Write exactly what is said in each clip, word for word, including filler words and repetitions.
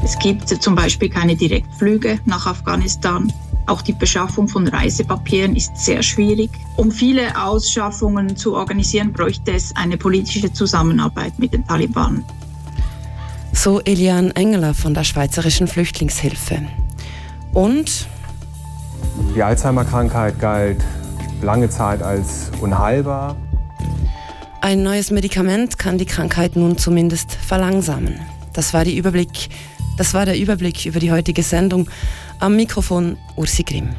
Es gibt zum Beispiel keine Direktflüge nach Afghanistan. Auch die Beschaffung von Reisepapieren ist sehr schwierig. Um viele Ausschaffungen zu organisieren, bräuchte es eine politische Zusammenarbeit mit den Taliban. So Eliane Engeler von der Schweizerischen Flüchtlingshilfe. Und die Alzheimer-Krankheit galt lange Zeit als unheilbar. Ein neues Medikament kann die Krankheit nun zumindest verlangsamen. Das war, die Überblick, das war der Überblick über die heutige Sendung. Am Mikrofon Ursi Grimm.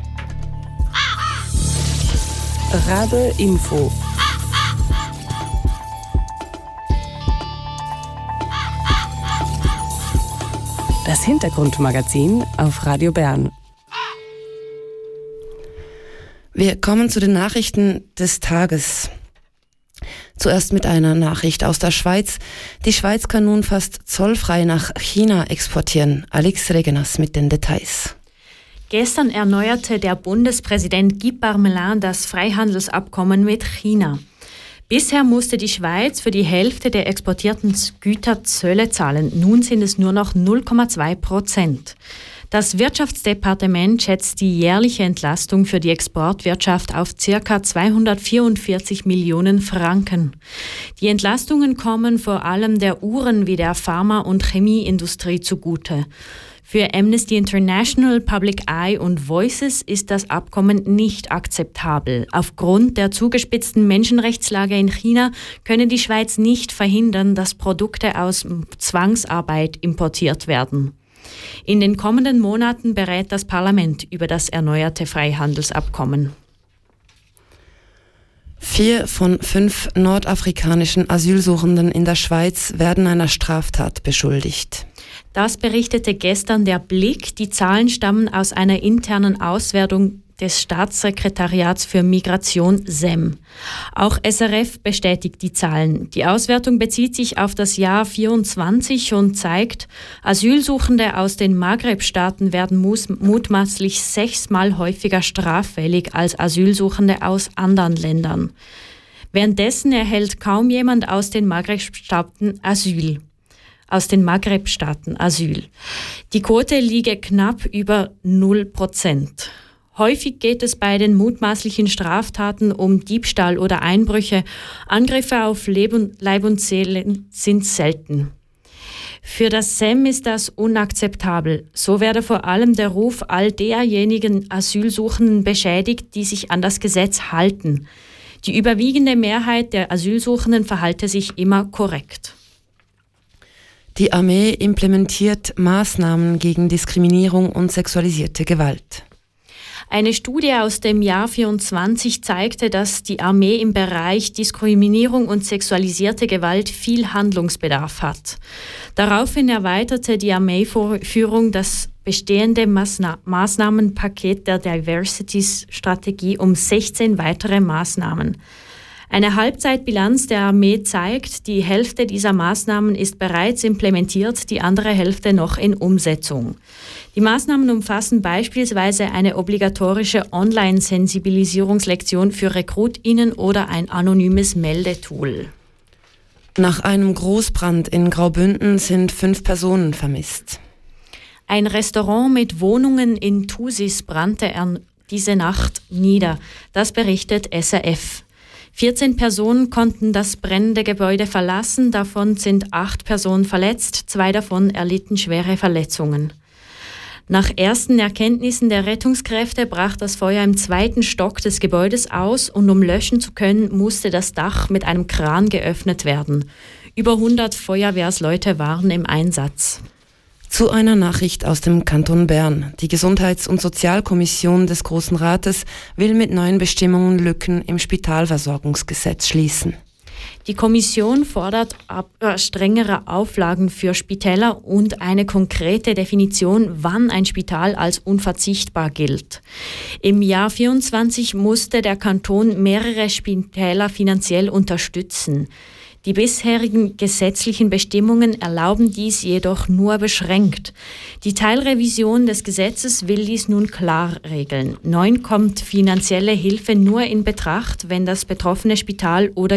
Radio Info. Das Hintergrundmagazin auf Radio Bern. Wir kommen zu den Nachrichten des Tages. Zuerst mit einer Nachricht aus der Schweiz. Die Schweiz kann nun fast zollfrei nach China exportieren. Alex Regenas mit den Details. Gestern erneuerte der Bundespräsident Guy Parmelin das Freihandelsabkommen mit China. Bisher musste die Schweiz für die Hälfte der exportierten Güter Zölle zahlen. Nun sind es nur noch null Komma zwei Prozent. Das Wirtschaftsdepartement schätzt die jährliche Entlastung für die Exportwirtschaft auf ca. zweihundertvierundvierzig Millionen Franken. Die Entlastungen kommen vor allem der Uhren- wie der Pharma- und Chemieindustrie zugute. Für Amnesty International, Public Eye und Voices ist das Abkommen nicht akzeptabel. Aufgrund der zugespitzten Menschenrechtslage in China könne die Schweiz nicht verhindern, dass Produkte aus Zwangsarbeit importiert werden. In den kommenden Monaten berät das Parlament über das erneuerte Freihandelsabkommen. Vier von fünf nordafrikanischen Asylsuchenden in der Schweiz werden einer Straftat beschuldigt. Das berichtete gestern der Blick. Die Zahlen stammen aus einer internen Auswertung des Staatssekretariats für Migration S E M. Auch S R F bestätigt die Zahlen. Die Auswertung bezieht sich auf das Jahr vierundzwanzig und zeigt, Asylsuchende aus den Maghreb-Staaten werden mutmaßlich sechsmal häufiger straffällig als Asylsuchende aus anderen Ländern. Währenddessen erhält kaum jemand aus den Maghreb-Staaten Asyl. aus den Maghreb-Staaten Asyl. Die Quote liege knapp über null Prozent. Häufig geht es bei den mutmaßlichen Straftaten um Diebstahl oder Einbrüche. Angriffe auf Leib und Seele sind selten. Für das S E M ist das unakzeptabel. So werde vor allem der Ruf all derjenigen Asylsuchenden beschädigt, die sich an das Gesetz halten. Die überwiegende Mehrheit der Asylsuchenden verhalte sich immer korrekt. Die Armee implementiert Maßnahmen gegen Diskriminierung und sexualisierte Gewalt. Eine Studie aus dem Jahr vierundzwanzig zeigte, dass die Armee im Bereich Diskriminierung und sexualisierte Gewalt viel Handlungsbedarf hat. Daraufhin erweiterte die Armeeführung das bestehende Maßna- Maßnahmenpaket der Diversity-Strategie um sechzehn weitere Maßnahmen. Eine Halbzeitbilanz der Armee zeigt, die Hälfte dieser Maßnahmen ist bereits implementiert, die andere Hälfte noch in Umsetzung. Die Maßnahmen umfassen beispielsweise eine obligatorische Online-Sensibilisierungslektion für RekrutInnen oder ein anonymes Meldetool. Nach einem Großbrand in Graubünden sind fünf Personen vermisst. Ein Restaurant mit Wohnungen in Thusis brannte diese Nacht nieder. Das berichtet S R F. vierzehn Personen konnten das brennende Gebäude verlassen, davon sind acht Personen verletzt, zwei davon erlitten schwere Verletzungen. Nach ersten Erkenntnissen der Rettungskräfte brach das Feuer im zweiten Stock des Gebäudes aus und um löschen zu können, musste das Dach mit einem Kran geöffnet werden. Über hundert Feuerwehrsleute waren im Einsatz. Zu einer Nachricht aus dem Kanton Bern. Die Gesundheits- und Sozialkommission des Grossen Rates will mit neuen Bestimmungen Lücken im Spitalversorgungsgesetz schließen. Die Kommission fordert ab, äh, strengere Auflagen für Spitäler und eine konkrete Definition, wann ein Spital als unverzichtbar gilt. Im Jahr vierundzwanzig musste der Kanton mehrere Spitäler finanziell unterstützen. Die bisherigen gesetzlichen Bestimmungen erlauben dies jedoch nur beschränkt. Die Teilrevision des Gesetzes will dies nun klar regeln. Neu kommt finanzielle Hilfe nur in Betracht, wenn das betroffene Spital oder